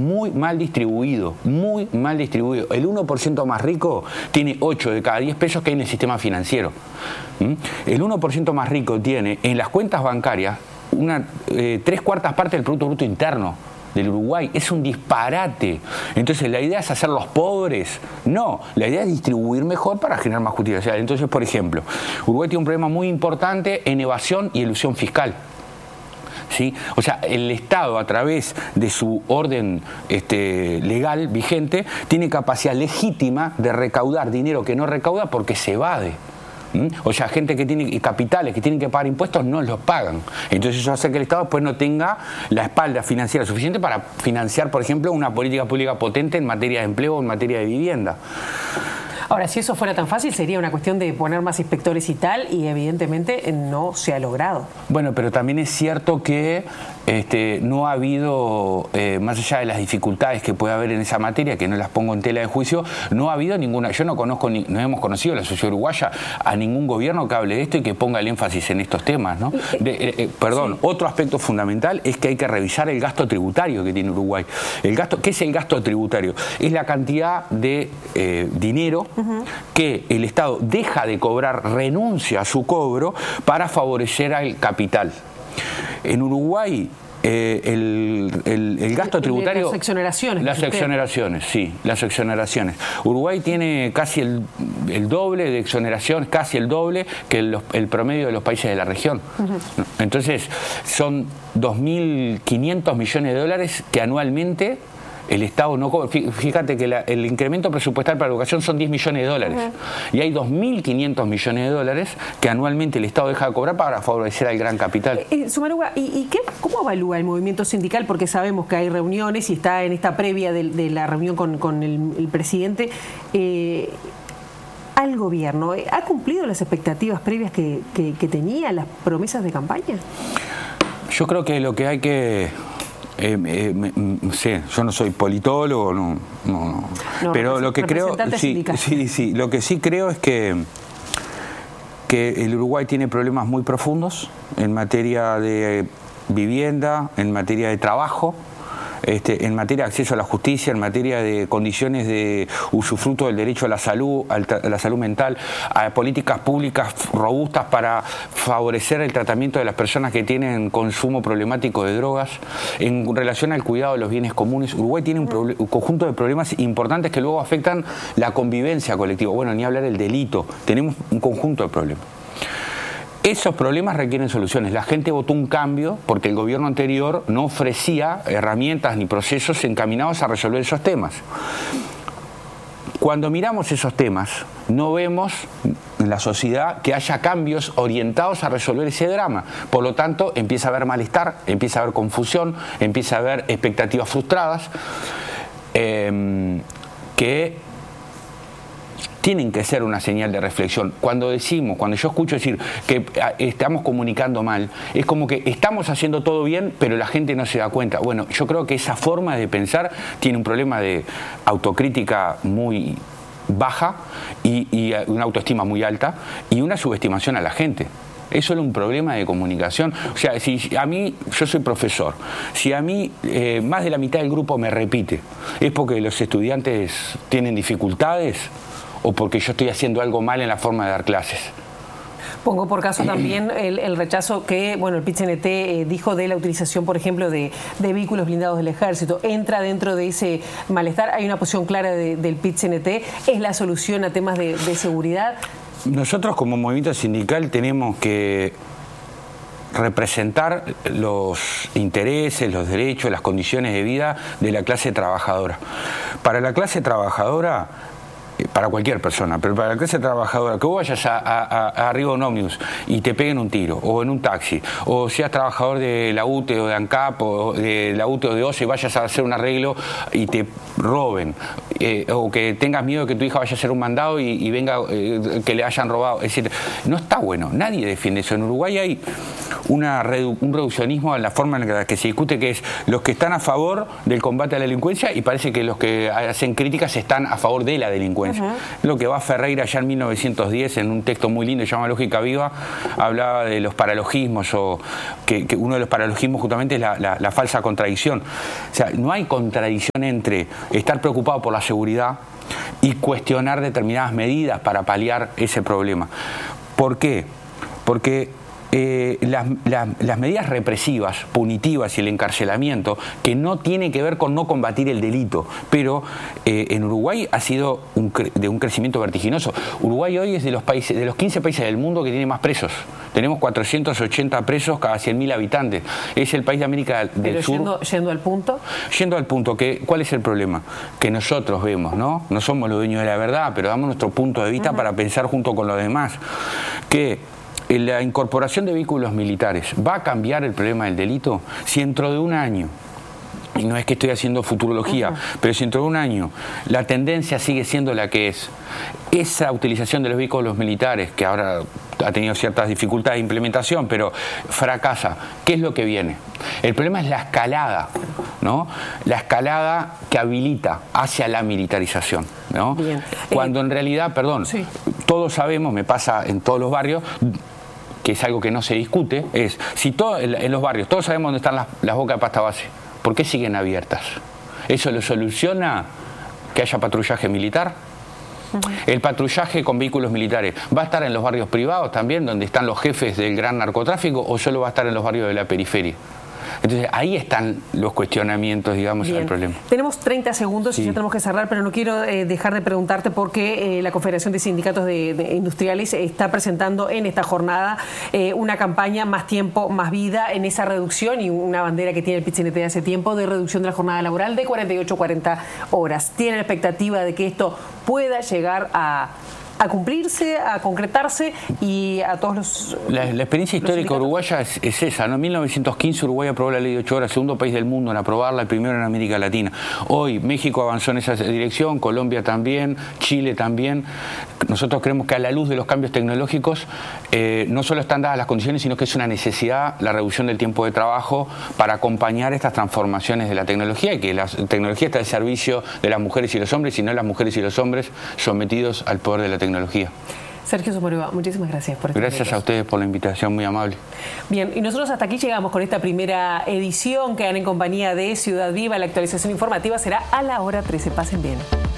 muy mal distribuido, muy mal distribuido. El 1% más rico tiene 8 de cada 10 pesos que hay en el sistema financiero. El 1% más rico tiene en las cuentas bancarias una 3/4 partes del Producto Bruto Interno del Uruguay. Es un disparate. Entonces la idea es hacerlos pobres. No, la idea es distribuir mejor para generar más justicia social. Entonces, por ejemplo, Uruguay tiene un problema muy importante en evasión y elusión fiscal. ¿Sí? O sea, el Estado, a través de su orden legal vigente, tiene capacidad legítima de recaudar dinero que no recauda porque se evade. O sea, gente que tiene capitales que tienen que pagar impuestos no los pagan. Entonces eso hace que el Estado después no tenga la espalda financiera suficiente para financiar, por ejemplo, una política pública potente en materia de empleo o en materia de vivienda. Ahora, si eso fuera tan fácil, sería una cuestión de poner más inspectores y tal, y evidentemente no se ha logrado. Bueno, pero también es cierto que no ha habido, más allá de las dificultades que puede haber en esa materia, que no las pongo en tela de juicio, no ha habido ninguna, yo no conozco, no hemos conocido la sociedad uruguaya a ningún gobierno que hable de esto y que ponga el énfasis en estos temas, ¿no? Perdón, sí. Otro aspecto fundamental es que hay que revisar el gasto tributario que tiene Uruguay. ¿Qué es el gasto tributario? Es la cantidad de dinero que el Estado deja de cobrar, renuncia a su cobro para favorecer al capital. En Uruguay el gasto tributario... Las exoneraciones. Las exoneraciones, sí, las exoneraciones. Uruguay tiene casi el doble de exoneración, casi el doble que el promedio de los países de la región. Entonces, son 2.500 millones de dólares que anualmente el Estado no cobra. Fíjate que el incremento presupuestal para la educación son 10 millones de dólares. Y hay 2.500 millones de dólares que anualmente el Estado deja de cobrar para favorecer al gran capital. Sumarugua, ¿cómo evalúa el movimiento sindical? Porque sabemos que hay reuniones y está en esta previa de la reunión con el presidente. ¿Al gobierno ha cumplido las expectativas previas que tenía, las promesas de campaña? Yo creo que lo que hay que... sí, yo no soy politólogo, no, pero lo que creo, sí, lo que sí creo es que el Uruguay tiene problemas muy profundos en materia de vivienda, en materia de trabajo, en materia de acceso a la justicia, en materia de condiciones de usufructo del derecho a la salud mental, a políticas públicas robustas para favorecer el tratamiento de las personas que tienen consumo problemático de drogas, en relación al cuidado de los bienes comunes. Uruguay tiene un conjunto de problemas importantes que luego afectan la convivencia colectiva. Bueno, ni hablar del delito, tenemos un conjunto de problemas. Esos problemas requieren soluciones. La gente votó un cambio porque el gobierno anterior no ofrecía herramientas ni procesos encaminados a resolver esos temas. Cuando miramos esos temas, no vemos en la sociedad que haya cambios orientados a resolver ese drama. Por lo tanto, empieza a haber malestar, empieza a haber confusión, empieza a haber expectativas frustradas que tienen que ser una señal de reflexión. Cuando yo escucho decir que estamos comunicando mal, es como que estamos haciendo todo bien, pero la gente no se da cuenta. Bueno, yo creo que esa forma de pensar tiene un problema de autocrítica muy baja y una autoestima muy alta y una subestimación a la gente. Es solo un problema de comunicación. O sea, si a mí, yo soy profesor, si a mí más de la mitad del grupo me repite, ¿es porque los estudiantes tienen dificultades o porque yo estoy haciendo algo mal en la forma de dar clases? Pongo por caso también el rechazo que, bueno, el PIT-CNT dijo de la utilización, por ejemplo, de vehículos blindados del Ejército. Entra dentro de ese malestar. Hay una posición clara del PIT-CNT. ¿Es la solución a temas de seguridad? Nosotros como movimiento sindical tenemos que representar los intereses, los derechos, las condiciones de vida de la clase trabajadora. Para la clase trabajadora, para cualquier persona, pero para la clase trabajadora, que vos vayas arriba de un ómnibus y te peguen un tiro, o en un taxi, o seas trabajador de la UTE o de ANCAP, o de la UTE o de OCE y vayas a hacer un arreglo y te roben, o que tengas miedo de que tu hija vaya a hacer un mandado y venga que le hayan robado, etc. No está bueno, nadie defiende eso. En Uruguay hay un reduccionismo en la forma en la que se discute, que es los que están a favor del combate a la delincuencia y parece que los que hacen críticas están a favor de la delincuencia. Lo que va Ferreira ya en 1910 en un texto muy lindo, se llama Lógica Viva, hablaba de los paralogismos, o que uno de los paralogismos justamente es la falsa contradicción. O sea, no hay contradicción entre estar preocupado por la seguridad y cuestionar determinadas medidas para paliar ese problema. ¿Por qué? Porque las medidas represivas, punitivas y el encarcelamiento, que no tiene que ver con no combatir el delito, pero en Uruguay ha sido de un crecimiento vertiginoso. Uruguay hoy es de los 15 países del mundo que tiene más presos. Tenemos 480 presos cada 100.000 habitantes. Es el país de América del Sur. Yendo al punto. Yendo al punto, ¿cuál es el problema? Que nosotros vemos, ¿no? No somos los dueños de la verdad, pero damos nuestro punto de vista para pensar junto con los demás. Que la incorporación de vehículos militares va a cambiar el problema del delito si dentro de un año, y no es que estoy haciendo futurología, pero si dentro de un año la tendencia sigue siendo la que es, esa utilización de los vehículos militares, que ahora ha tenido ciertas dificultades de implementación, pero fracasa, ¿qué es lo que viene? El problema es la escalada, ¿no? La escalada que habilita hacia la militarización, ¿no? Cuando en realidad, todos sabemos, me pasa en todos los barrios, que es algo que no se discute, es, si en los barrios todos sabemos dónde están las bocas de pasta base, ¿por qué siguen abiertas? ¿Eso lo soluciona que haya patrullaje militar? El patrullaje con vehículos militares, ¿va a estar en los barrios privados también, donde están los jefes del gran narcotráfico, o solo va a estar en los barrios de la periferia? Entonces, ahí están los cuestionamientos, digamos, al problema. Tenemos 30 segundos y ya tenemos que cerrar, pero no quiero dejar de preguntarte porque la Confederación de Sindicatos de Industriales está presentando en esta jornada una campaña Más Tiempo, Más Vida, en esa reducción, y una bandera que tiene el PIT-CNT de hace tiempo, de reducción de la jornada laboral de 48 a 40 horas. ¿Tiene la expectativa de que esto pueda llegar a cumplirse, a concretarse y a todos los... La experiencia histórica uruguaya es esa, ¿no? En 1915 Uruguay aprobó la ley de 8 horas, segundo país del mundo en aprobarla, el primero en América Latina. Hoy México avanzó en esa dirección, Colombia también, Chile también. Nosotros creemos que a la luz de los cambios tecnológicos no solo están dadas las condiciones, sino que es una necesidad la reducción del tiempo de trabajo para acompañar estas transformaciones de la tecnología, y que la tecnología está al servicio de las mujeres y los hombres, y no las mujeres y los hombres sometidos al poder de la tecnología. Sergio Somoriva, muchísimas gracias por estar. Gracias a ustedes por la invitación, muy amable. Bien, y nosotros hasta aquí llegamos con esta primera edición. Quedan en compañía de Ciudad Viva. La actualización informativa será a la hora 13. Pasen bien.